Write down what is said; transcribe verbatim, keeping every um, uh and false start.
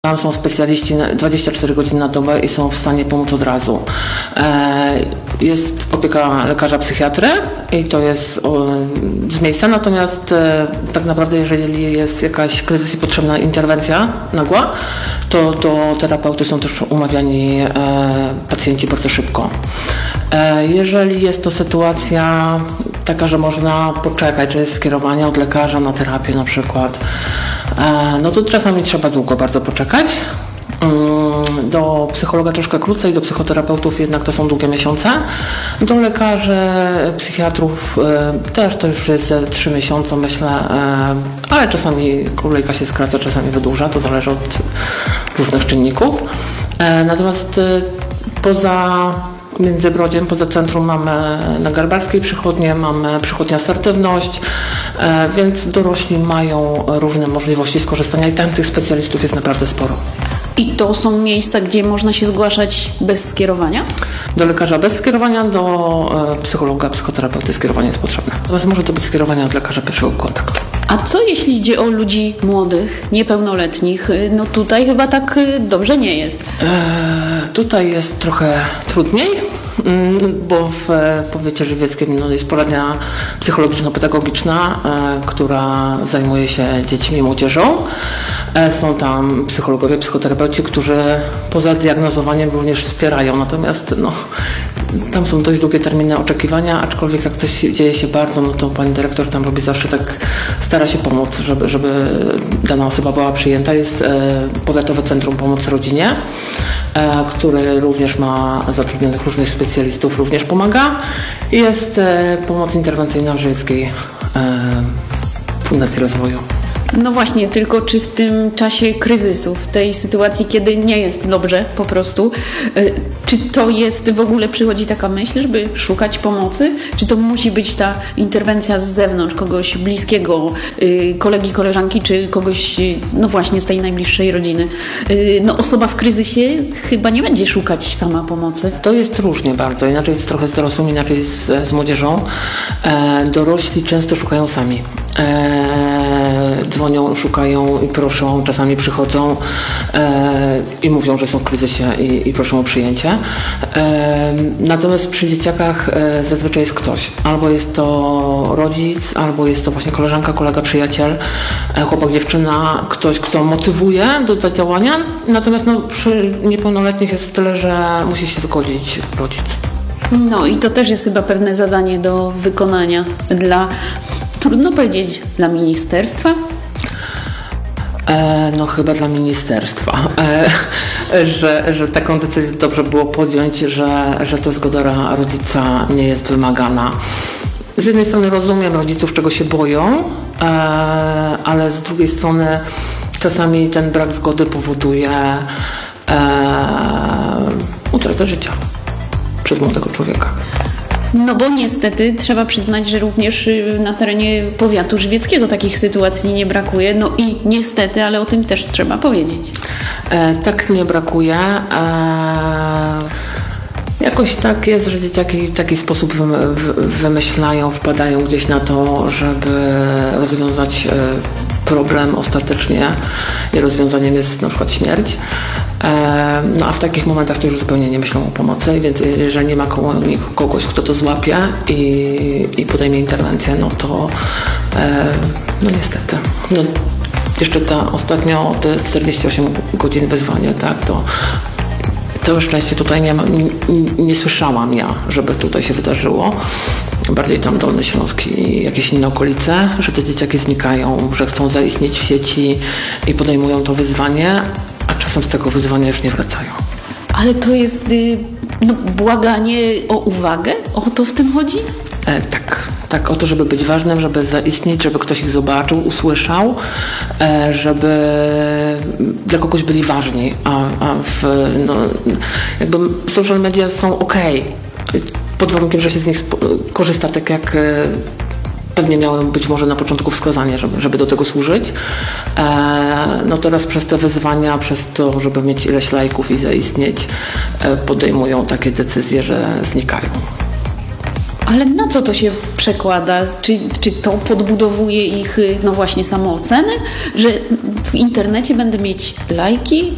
Tam są specjaliści dwadzieścia cztery godziny na dobę i są w stanie pomóc od razu. Jest opieka lekarza psychiatry i to jest z miejsca, natomiast tak naprawdę jeżeli jest jakaś kryzys i potrzebna interwencja nagła, to do terapeuty są też umawiani pacjenci bardzo szybko. Jeżeli jest to sytuacja taka, że można poczekać, że jest skierowanie od lekarza na terapię na przykład, no to czasami trzeba długo bardzo poczekać. Do psychologa troszkę krócej, do psychoterapeutów jednak to są długie miesiące. Do lekarzy, psychiatrów też to już jest trzy miesiące myślę, ale czasami kolejka się skraca, czasami wydłuża, to zależy od różnych czynników. Natomiast poza Międzybrodziem, poza centrum mamy na Garbarskiej przychodnię, mamy przychodnię Asertywność, więc dorośli mają różne możliwości skorzystania i tam tych specjalistów jest naprawdę sporo. I to są miejsca, gdzie można się zgłaszać bez skierowania? Do lekarza bez skierowania, do psychologa, psychoterapeuty skierowanie jest potrzebne. Natomiast może to być skierowanie od lekarza pierwszego kontaktu. A co jeśli idzie o ludzi młodych, niepełnoletnich? No tutaj chyba tak dobrze nie jest. Eee, tutaj jest trochę trudniej, bo w powiecie żywieckim no, jest poradnia psychologiczno-pedagogiczna, e, która zajmuje się dziećmi i młodzieżą. E, są tam psychologowie, psychoterapeuci, którzy poza diagnozowaniem również wspierają. Natomiast no, tam są dość długie terminy oczekiwania, aczkolwiek jak coś dzieje się bardzo, no to pani dyrektor tam robi zawsze tak, stara się pomóc, żeby, żeby dana osoba była przyjęta. Jest e, Powiatowe Centrum Pomocy Rodzinie, e, który również ma zatrudnionych różnych specjalistów, również pomaga. Jest e, pomoc interwencyjna w Żywieckiej e, Fundacji Rozwoju. No właśnie, tylko czy w tym czasie kryzysu, w tej sytuacji, kiedy nie jest dobrze po prostu, czy to jest w ogóle, przychodzi taka myśl, żeby szukać pomocy? Czy to musi być ta interwencja z zewnątrz, kogoś bliskiego, kolegi, koleżanki, czy kogoś, no właśnie, z tej najbliższej rodziny? No osoba w kryzysie chyba nie będzie szukać sama pomocy. To jest różnie bardzo, inaczej jest trochę z dorosłymi, inaczej z, z młodzieżą. E, dorośli często szukają sami. E, dzwonią, szukają i proszą, czasami przychodzą e, i mówią, że są w kryzysie i, i proszą o przyjęcie. E, natomiast przy dzieciakach e, zazwyczaj jest ktoś. Albo jest to rodzic, albo jest to właśnie koleżanka, kolega, przyjaciel, e, chłopak, dziewczyna, ktoś, kto motywuje do zadziałania. Natomiast no, przy niepełnoletnich jest tyle, że musi się zgodzić rodzic. No i to też jest chyba pewne zadanie do wykonania dla, trudno powiedzieć, dla ministerstwa? E, no chyba dla ministerstwa, e, że, że taką decyzję dobrze było podjąć, że, że to zgoda rodzica nie jest wymagana. Z jednej strony rozumiem rodziców, czego się boją, e, ale z drugiej strony czasami ten brak zgody powoduje e, utratę życia przez młodego człowieka. No bo niestety trzeba przyznać, że również na terenie powiatu żywieckiego takich sytuacji nie brakuje. No i niestety, ale o tym też trzeba powiedzieć. E, tak nie brakuje. E, jakoś tak jest, że dzieciaki w taki sposób wymyślają, wpadają gdzieś na to, żeby rozwiązać problem ostatecznie i rozwiązaniem jest na przykład śmierć. No a w takich momentach to już zupełnie nie myślą o pomocy, więc jeżeli nie ma koło nich kogoś, kto to złapie i, i podejmie interwencję, no to no niestety. No, jeszcze ta ostatnio te czterdzieści osiem godzin wezwania, tak, to całe szczęście tutaj nie, ma, nie, nie słyszałam ja, żeby tutaj się wydarzyło. Bardziej tam Dolny Śląsk i jakieś inne okolice, że te dzieciaki znikają, że chcą zaistnieć w sieci i podejmują to wyzwanie, a czasem z tego wyzwania już nie wracają. Ale to jest no, błaganie o uwagę? O to w tym chodzi? E, tak, tak, o to, żeby być ważnym, żeby zaistnieć, żeby ktoś ich zobaczył, usłyszał, e, żeby dla kogoś byli ważni, a, a w, no, jakby social media są okej, pod warunkiem, że się z nich korzysta tak jak pewnie miałem być może na początku wskazanie, żeby, żeby do tego służyć. E, no teraz przez te wyzwania, przez to, żeby mieć ileś lajków i zaistnieć, e, podejmują takie decyzje, że znikają. Ale na co to się przekłada? Czy, czy to podbudowuje ich, no właśnie, samoocenę? Że w internecie będę mieć lajki,